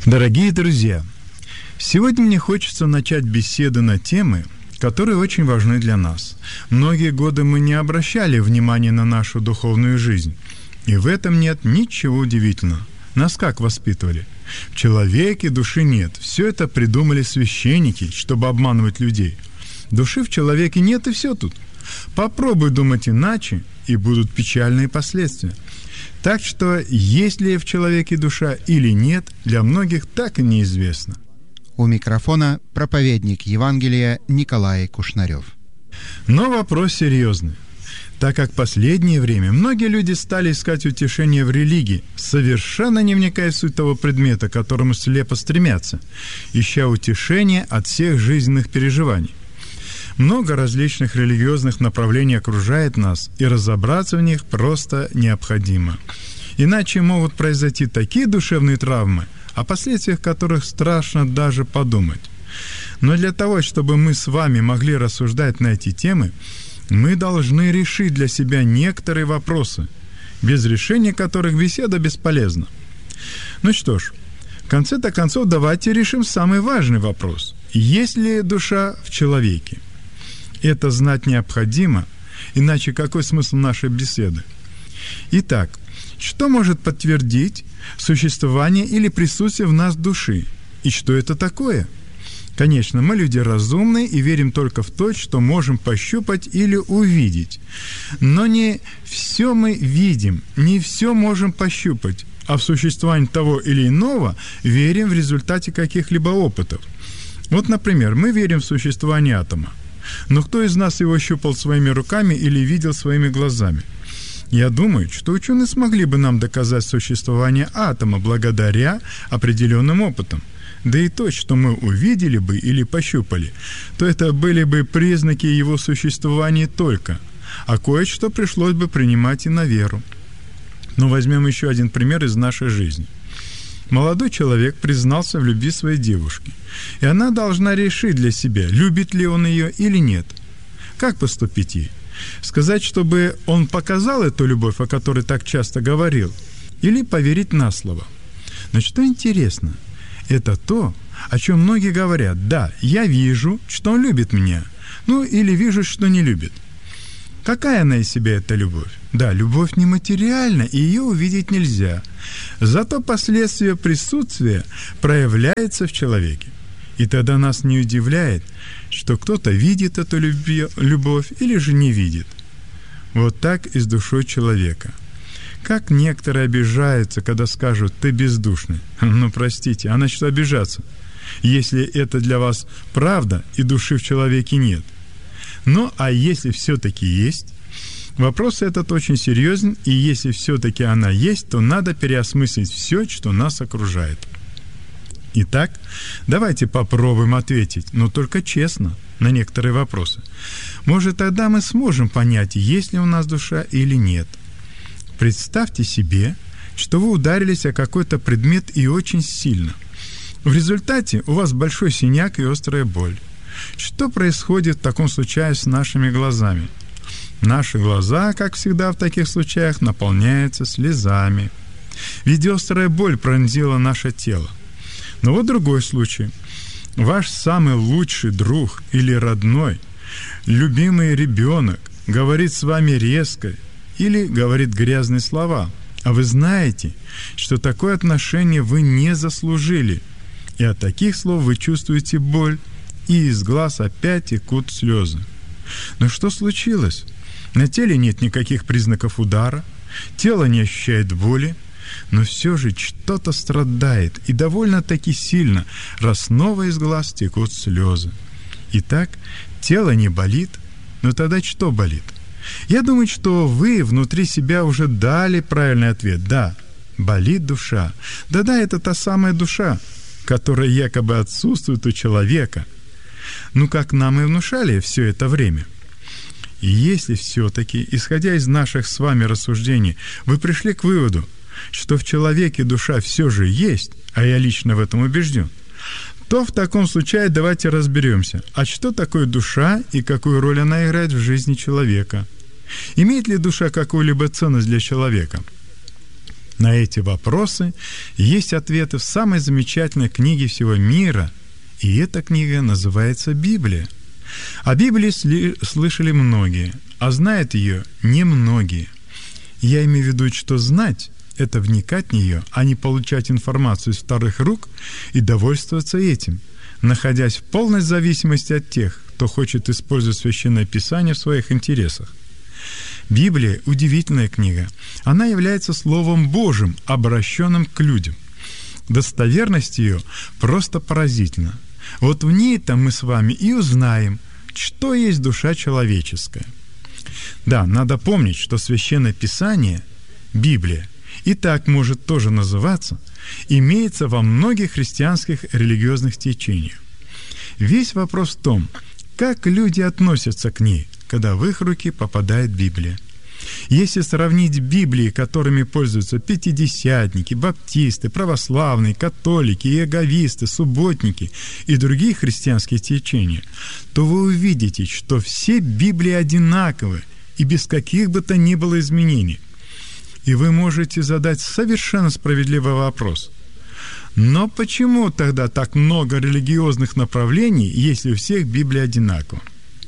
Дорогие друзья, сегодня мне хочется начать беседу на темы, которые очень важны для нас. Многие годы мы не обращали внимания на нашу духовную жизнь, и в этом нет ничего удивительного. Нас как воспитывали? В человеке души нет. Все это придумали священники, чтобы обманывать людей. Души в человеке нет, и все тут. Попробуй думать иначе, и будут печальные последствия. Так что, есть ли в человеке душа или нет, для многих так и неизвестно. У микрофона проповедник Евангелия Николай Кушнарев. Но вопрос серьезный, так как в последнее время многие люди стали искать утешение в религии, совершенно не вникая в суть того предмета, к которому слепо стремятся, ища утешение от всех жизненных переживаний. Много различных религиозных направлений окружает нас, и разобраться в них просто необходимо. Иначе могут произойти такие душевные травмы, о последствиях которых страшно даже подумать. Но для того, чтобы мы с вами могли рассуждать на эти темы, мы должны решить для себя некоторые вопросы, без решения которых беседа бесполезна. Ну что ж, в конце-то концов давайте решим самый важный вопрос. Есть ли душа в человеке? Это знать необходимо, иначе какой смысл нашей беседы? Итак, что может подтвердить существование или присутствие в нас души? И что это такое? Конечно, мы люди разумные и верим только в то, что можем пощупать или увидеть. Но не все мы видим, не все можем пощупать, а в существование того или иного верим в результате каких-либо опытов. Вот, например, мы верим в существование атома. Но кто из нас его щупал своими руками или видел своими глазами? Я думаю, что ученые смогли бы нам доказать существование атома благодаря определенным опытам. Да и то, что мы увидели бы или пощупали, то это были бы признаки его существования только, а кое-что пришлось бы принимать и на веру. Но возьмем еще один пример из нашей жизни. Молодой человек признался в любви своей девушке, и она должна решить для себя, любит ли он ее или нет. Как поступить ей? Сказать, чтобы он показал эту любовь, о которой так часто говорил, или поверить на слово? Но что интересно, это то, о чем многие говорят. Да, я вижу, что он любит меня, или вижу, что не любит. Какая она из себя эта любовь? Да, любовь нематериальна, и ее увидеть нельзя. Зато последствия присутствия проявляются в человеке. И тогда нас не удивляет, что кто-то видит эту любовь или же не видит. Вот так и с душой человека. Как некоторые обижаются, когда скажут «ты бездушный». Простите, а на что обижаться, если это для вас правда и души в человеке нет? А если все-таки есть? Вопрос этот очень серьезен, и если все-таки она есть, то надо переосмыслить все, что нас окружает. Итак, давайте попробуем ответить, но только честно, на некоторые вопросы. Может, тогда мы сможем понять, есть ли у нас душа или нет. Представьте себе, что вы ударились о какой-то предмет и очень сильно. В результате у вас большой синяк и острая боль. Что происходит в таком случае с нашими глазами? Наши глаза, как всегда в таких случаях, наполняются слезами. Ведь острая боль пронзила наше тело. Но вот другой случай. Ваш самый лучший друг или родной, любимый ребенок говорит с вами резко или говорит грязные слова, а вы знаете, что такое отношение вы не заслужили, и от таких слов вы чувствуете боль, и из глаз опять текут слезы. Но что случилось? На теле нет никаких признаков удара, тело не ощущает боли, но все же что-то страдает, и довольно-таки сильно, раз снова из глаз текут слезы. Итак, тело не болит, но тогда что болит? Я думаю, что вы внутри себя уже дали правильный ответ. Да, болит душа. Да-да, это та самая душа, которая якобы отсутствует у человека. Как нам и внушали все это время. И если все-таки, исходя из наших с вами рассуждений, вы пришли к выводу, что в человеке душа все же есть, а я лично в этом убежден, то в таком случае давайте разберемся, а что такое душа и какую роль она играет в жизни человека. Имеет ли душа какую-либо ценность для человека? На эти вопросы есть ответы в самой замечательной книге всего мира, и эта книга называется Библия. О Библии слышали многие, а знают ее немногие. Я имею в виду, что знать – это вникать в нее, а не получать информацию из вторых рук и довольствоваться этим, находясь в полной зависимости от тех, кто хочет использовать Священное Писание в своих интересах. Библия – удивительная книга. Она является Словом Божьим, обращенным к людям. Достоверность ее просто поразительна. Вот в ней-то мы с вами и узнаем, что есть душа человеческая. Да, надо помнить, что Священное Писание, Библия, и так может тоже называться, имеется во многих христианских религиозных течениях. Весь вопрос в том, как люди относятся к ней, когда в их руки попадает Библия. Если сравнить Библии, которыми пользуются пятидесятники, баптисты, православные, католики, иеговисты, субботники и другие христианские течения, то вы увидите, что все Библии одинаковы и без каких бы то ни было изменений. И вы можете задать совершенно справедливый вопрос. Но почему тогда так много религиозных направлений, если у всех Библия одинакова?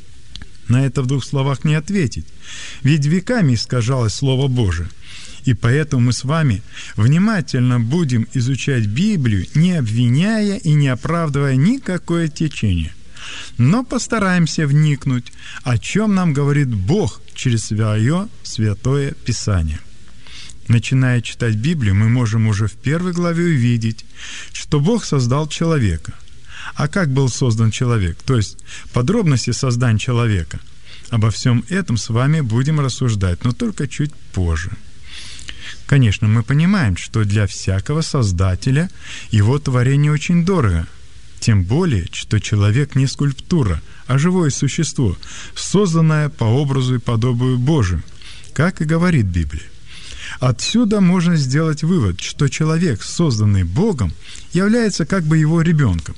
На это в двух словах не ответить. Ведь веками искажалось Слово Божие. И поэтому мы с вами внимательно будем изучать Библию, не обвиняя и не оправдывая никакое течение. Но постараемся вникнуть, о чем нам говорит Бог через свое Святое Писание. Начиная читать Библию, мы можем уже в 1 главе увидеть, что Бог создал человека. А как был создан человек? То есть подробности создания человека. Обо всем этом с вами будем рассуждать, но только чуть позже. Конечно, мы понимаем, что для всякого создателя его творение очень дорого. Тем более, что человек не скульптура, а живое существо, созданное по образу и подобию Божию, как и говорит Библия. Отсюда можно сделать вывод, что человек, созданный Богом, является как бы его ребенком.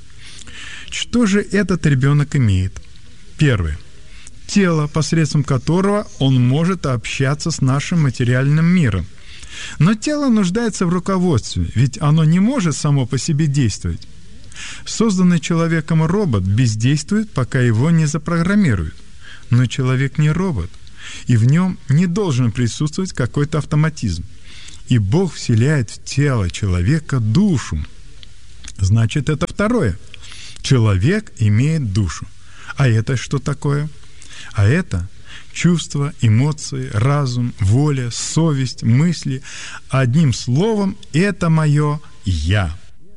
Что же этот ребенок имеет? Первое. Тело, посредством которого он может общаться с нашим материальным миром. Но тело нуждается в руководстве, ведь оно не может само по себе действовать. Созданный человеком робот бездействует, пока его не запрограммируют. Но человек не робот, и в нем не должен присутствовать какой-то автоматизм. И Бог вселяет в тело человека душу. Значит, это второе. Человек имеет душу. А это что такое? А это чувства, эмоции, разум, воля, совесть, мысли. Одним словом, это мое «я».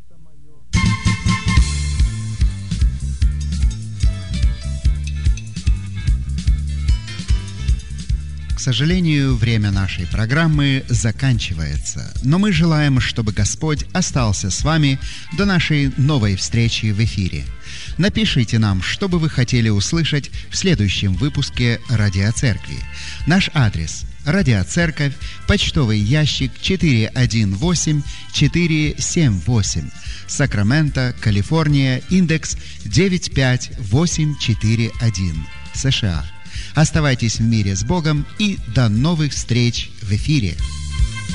К сожалению, время нашей программы заканчивается, но мы желаем, чтобы Господь остался с вами до нашей новой встречи в эфире. Напишите нам, что бы вы хотели услышать в следующем выпуске «Радиоцеркви». Наш адрес – Радиоцерковь, почтовый ящик 418-478, Сакраменто, Калифорния, индекс 95841, США. Оставайтесь в мире с Богом и до новых встреч в эфире.